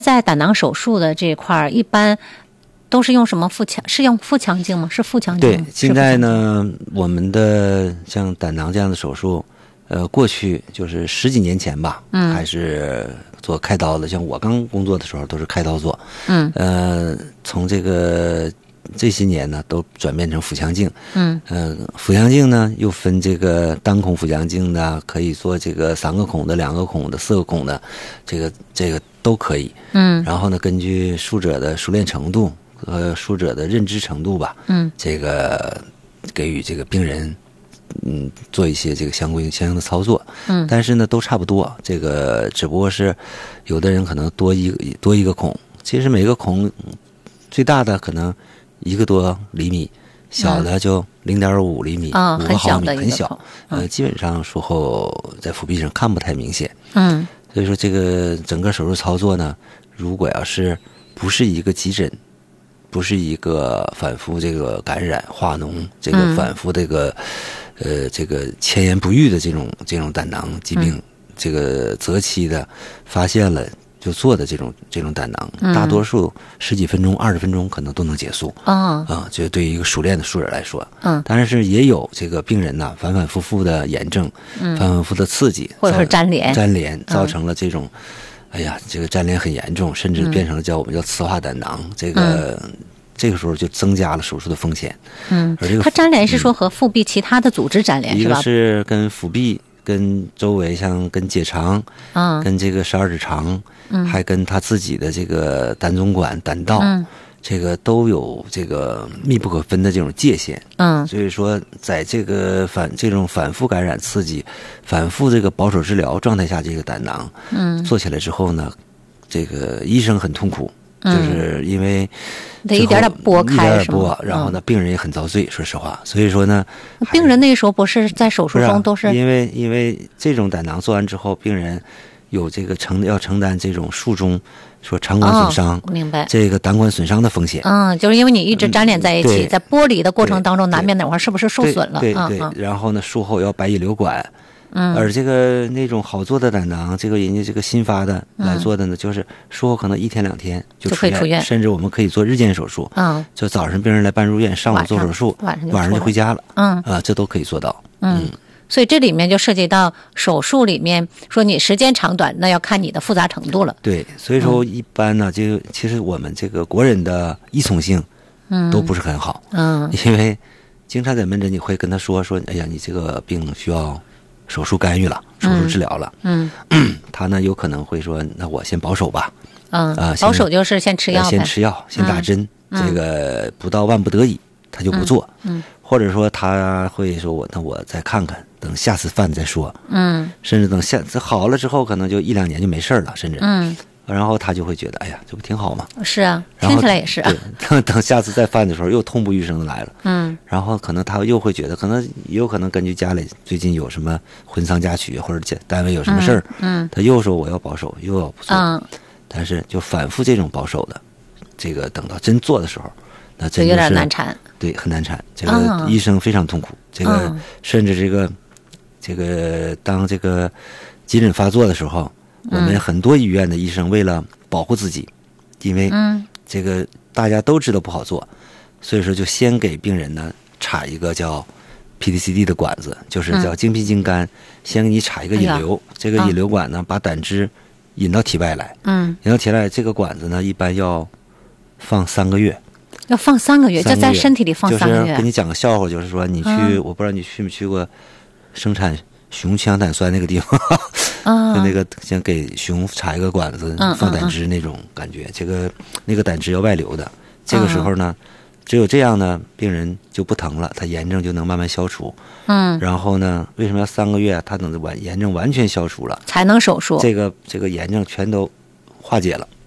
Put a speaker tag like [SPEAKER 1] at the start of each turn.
[SPEAKER 1] 在胆囊手术的这块儿，一般都是用什么腹腔？是用腹腔镜吗？是腹腔镜？
[SPEAKER 2] 对，现在呢，我们的像胆囊这样的手术，过去就是10几年前吧，还是做开刀的。像我刚工作的时候，都是开刀做。从这些年呢，都转变成腹腔镜。腹腔镜呢又分这个单孔腹腔镜的，可以做这个3个孔的、2个孔的、4个孔的，这个都可以。然后呢，根据术者的熟练程度和术者的认知程度吧，这个给予这个病人做一些这个相应的操作。但是呢都差不多，这个只不过是有的人可能多一个孔，其实每个孔最大的可能1个多厘米，小的就0.5厘米，5个毫米，很小。基本上术后在腹壁上看不太明显。所以说这个整个手术操作呢，如果要是不是一个急诊，不是一个反复这个感染化脓，这个反复这个千言不愈的这种胆囊疾病，这个择期的发现了就做的这种胆囊，大多数10几分钟、20分钟可能都能结束。这对于一个熟练的术者来说，但是也有这个病人呢，反反复复的炎症，反反复复的刺激，
[SPEAKER 1] 或者是粘连，
[SPEAKER 2] 造成了这种，这个粘连很严重，甚至变成了我们叫磁化胆囊。这个时候就增加了手术的风险。而这个
[SPEAKER 1] 它粘连是说和腹壁其他的组织粘连是吧？
[SPEAKER 2] 一个是跟腹壁、跟周围像跟结肠，跟这个十二指肠，还跟他自己的这个胆总管、胆道，这个都有这个密不可分的这种界限。所以说在这种反复感染刺激、反复这个保守治疗状态下，这个胆囊做起来之后呢，这个医生很痛苦。就是因为
[SPEAKER 1] 得一点点拨开，
[SPEAKER 2] 然后呢，病人也很遭罪，说实话。所以说呢，
[SPEAKER 1] 病人那个时候不是在手术中都是
[SPEAKER 2] 因为这种胆囊做完之后，病人有这个要承担这种术中说肠管损伤，
[SPEAKER 1] 明白
[SPEAKER 2] 这个胆管损伤的风险。
[SPEAKER 1] 就是因为你一直粘连在一起，在剥离的过程当中，难免哪块是不是受损了？
[SPEAKER 2] 对，然后呢，术后要白蚁流管。而这个那种好做的胆囊，这个人家这个新发的来做的呢，就是术后可能1天2天就
[SPEAKER 1] 可以出院，
[SPEAKER 2] 甚至我们可以做日间手术。就早上病人来办入院，上午做手术，晚上就回家了。这都可以做到。
[SPEAKER 1] 所以这里面就涉及到手术里面说你时间长短，那要看你的复杂程度了。
[SPEAKER 2] 对，所以说一般呢，其实我们这个国人的依从性都不是很好。因为经常在门诊你会跟他说，哎呀，你这个病需要手术干预了，手术治疗了。他呢有可能会说，那我先保守吧。
[SPEAKER 1] 保守就是先吃药，
[SPEAKER 2] 先打针。这个不到万不得已，他就不做。或者说他会说那我再看看，等下次犯再说。甚至等下次好了之后，可能就1-2年就没事了，甚至。然后他就会觉得，哎呀，这不挺好吗？
[SPEAKER 1] 是啊，听起来也是啊。
[SPEAKER 2] 等下次再犯的时候，又痛不欲生的来了。然后可能他又会觉得，也有可能根据家里最近有什么婚丧嫁娶，或者单位有什么事儿，他又说我要保守，又要不做。但是就反复这种保守的，这个等到真做的时候，那真
[SPEAKER 1] 有点难产。
[SPEAKER 2] 对，很难产。这个医生非常痛苦。这个甚至这个当这个急诊发作的时候。我们很多医院的医生为了保护自己，因为这个大家都知道不好做，所以说就先给病人呢插一个叫 PDCD 的管子，就是叫精皮筋肝，先给你插一个引流。这个引流管呢把胆汁引到体外来。引到体外，这个管子呢一般要放3个月。
[SPEAKER 1] 要放3个月，就在身体里放3个月。
[SPEAKER 2] 就是跟你讲个笑话，就是说你去，我不知道你去没去过生产熊羟胆酸那个地方。就那个像给熊插一个管子放胆汁那种感觉，那个胆汁要外流的。这个时候呢，只有这样呢，病人就不疼了，他炎症就能慢慢消除。然后呢，为什么要3个月？他等炎症完全消除了才
[SPEAKER 1] 能手术，
[SPEAKER 2] 这个炎症全都化解了。